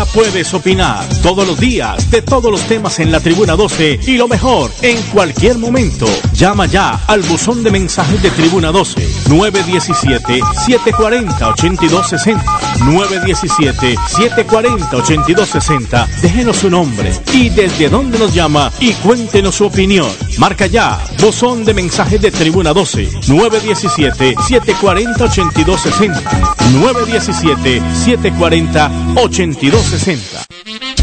puedes opinar todos los días de todos los temas en la Tribuna 12 y lo mejor, en cualquier momento. Llama ya al buzón de mensajes de Tribuna 12 917-740-8260 917-740-8260. Déjenos su nombre y desde dónde nos llama y cuéntenos su opinión. Marca ya, buzón de mensajes de Tribuna 12 917-740-8260 917-740-8260.